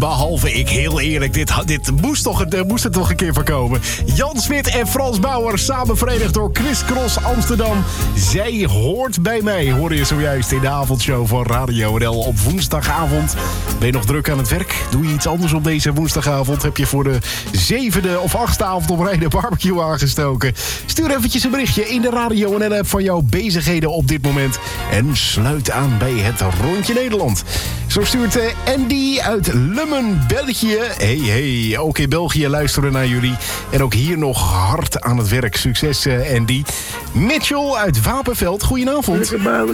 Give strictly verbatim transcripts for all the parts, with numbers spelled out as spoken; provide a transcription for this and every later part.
Behalve ik, heel eerlijk. Dit, dit moest, toch, er moest er toch een keer van komen. Jan Smit en Frans Bauer, samen verenigd door Chris Cross Amsterdam. Zij hoort bij mij, hoorde je zojuist in de avondshow van Radio N L op woensdagavond. Ben je nog druk aan het werk? Doe je iets anders op deze woensdagavond? Heb je voor de zevende of achtste avond op rij de barbecue aangestoken? Stuur eventjes een berichtje in de Radio N L-app van jouw bezigheden op dit moment. En sluit aan bij het Rondje Nederland. Zo stuurt Andy uit Lummen, België. Hey, hey, ook in België luisteren naar jullie. En ook hier nog hard aan het werk. Succes, Andy. Mitchell uit Wapenveld, goedenavond.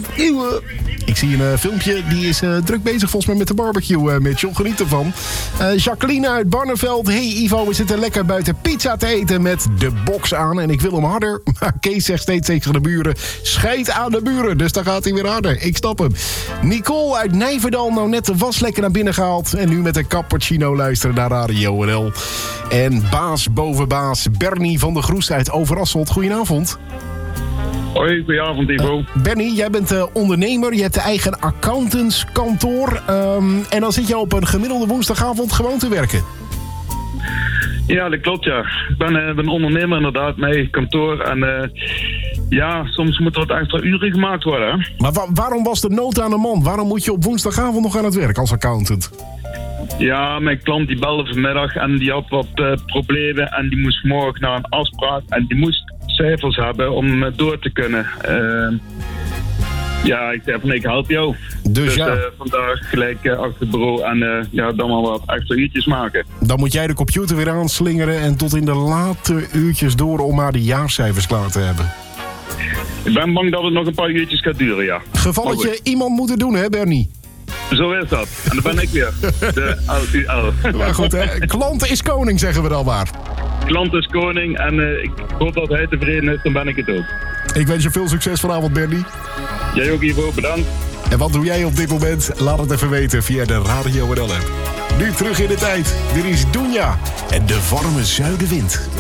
Ik zie een uh, filmpje, die is uh, druk bezig volgens mij met de barbecue, uh, Mitchell. Geniet ervan. Uh, Jacqueline uit Barneveld. Hey Ivo, we zitten lekker buiten pizza te eten met de box aan. En ik wil hem harder. Maar Kees zegt steeds tegen de buren, scheid aan de buren. Dus dan gaat hij weer harder. Ik stap hem. Nicole uit Nijverdal, nou net de was lekker naar binnen gehaald. En nu met een cappuccino luisteren naar Radio N L. En baas boven baas, Bernie van der Groes uit Overasselt. Goedenavond. Hoi, goedenavond Ivo. Uh, Bernie, jij bent uh, ondernemer. Je hebt een eigen accountantskantoor. Um, en dan zit je op een gemiddelde woensdagavond gewoon te werken. Ja, dat klopt ja. Ik ben, uh, ben ondernemer inderdaad, mijn kantoor. En uh, ja, soms moeten wat extra uren gemaakt worden. Hè? Maar wa- waarom was de nood aan de man? Waarom moet je op woensdagavond nog aan het werk als accountant? Ja, mijn klant die belde vanmiddag en die had wat uh, problemen. En die moest morgen naar een afspraak. En die moest cijfers hebben om uh, door te kunnen. Uh, ja, ik zei van ik help jou. Dus, dus ja. uh, vandaag gelijk uh, achter het bureau en uh, ja, dan maar wat extra uurtjes maken. Dan moet jij de computer weer aanslingeren en tot in de late uurtjes door om maar de jaarcijfers klaar te hebben. Ik ben bang dat het nog een paar uurtjes gaat duren, ja. Gevalletje iemand moeten doen, hè Bernie? Zo is dat. En dan ben ik weer. De L U L. Maar goed, hè? Klant is koning, zeggen we dan maar. Klant is koning en uh, ik hoop dat hij tevreden is, dan ben ik het ook. Ik wens je veel succes vanavond, Bernie. Jij ook, Ivo. Bedankt. En wat doe jij op dit moment? Laat het even weten via de Radio N L-app. Nu terug in de tijd. Dit is Doenja en de warme zuidenwind.